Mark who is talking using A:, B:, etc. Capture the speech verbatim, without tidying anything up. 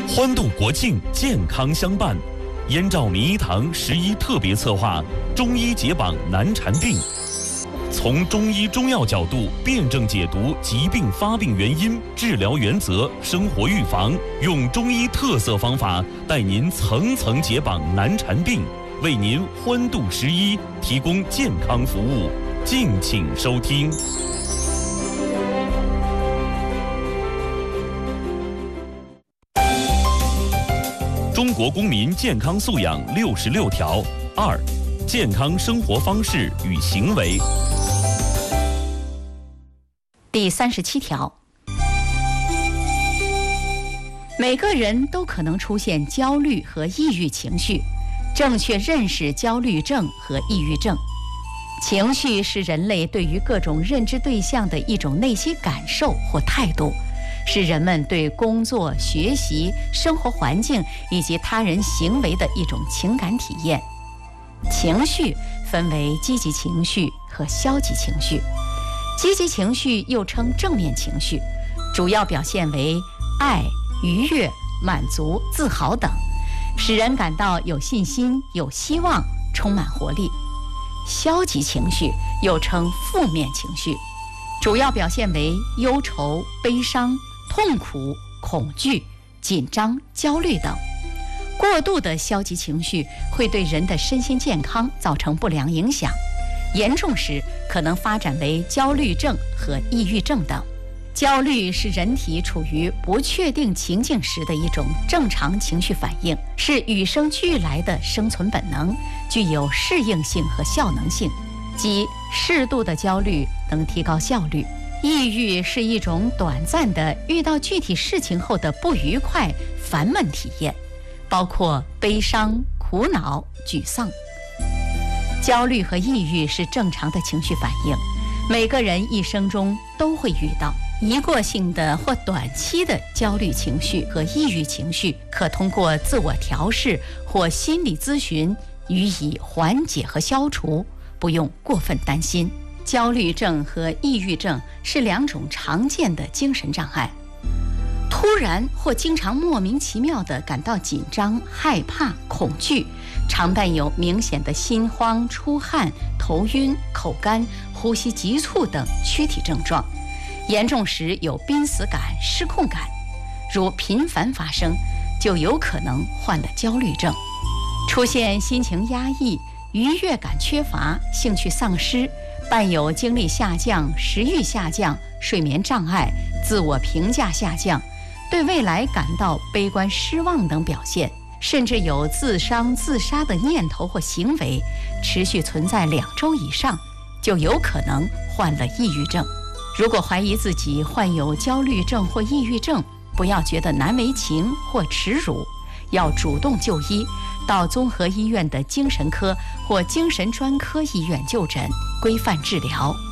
A: 欢度国庆，健康相伴。燕赵民医堂十一特别策划中医解绑难缠病，从中医中药角度辩证解读疾病发病原因、治疗原则、生活预防，用中医特色方法带您层层解绑难缠病，为您欢度十一提供健康服务。敬请收听。中国公民健康素养六十六条二，健康生活方式与行为。
B: 第三十七条，每个人都可能出现焦虑和抑郁情绪，正确认识焦虑症和抑郁症。情绪是人类对于各种认知对象的一种内心感受或态度，是人们对工作、学习、生活环境以及他人行为的一种情感体验。情绪分为积极情绪和消极情绪。积极情绪又称正面情绪，主要表现为爱、愉悦、满足、自豪等，使人感到有信心、有希望、充满活力。消极情绪又称负面情绪，主要表现为忧愁、悲伤、痛苦、恐惧、紧张、焦虑等。过度的消极情绪会对人的身心健康造成不良影响，严重时可能发展为焦虑症和抑郁症等。焦虑是人体处于不确定情境时的一种正常情绪反应，是与生俱来的生存本能，具有适应性和效能性，即适度的焦虑能提高效率。抑郁是一种短暂的遇到具体事情后的不愉快、烦闷体验，包括悲伤、苦恼、沮丧。焦虑和抑郁是正常的情绪反应，每个人一生中都会遇到。一过性的或短期的焦虑情绪和抑郁情绪，可通过自我调试或心理咨询予以缓解和消除，不用过分担心。焦虑症和抑郁症是两种常见的精神障碍。突然或经常莫名其妙地感到紧张、害怕、恐惧，常伴有明显的心慌、出汗、头晕、口干、呼吸急促等躯体症状，严重时有濒死感、失控感，如频繁发生，就有可能患了焦虑症。出现心情压抑、愉悦感缺乏、兴趣丧失，伴有精力下降、食欲下降、睡眠障碍、自我评价下降，对未来感到悲观失望等表现，甚至有自伤自杀的念头或行为，持续存在两周以上，就有可能患了抑郁症。如果怀疑自己患有焦虑症或抑郁症，不要觉得难为情或耻辱，要主动就医，到综合医院的精神科或精神专科医院就诊，规范治疗。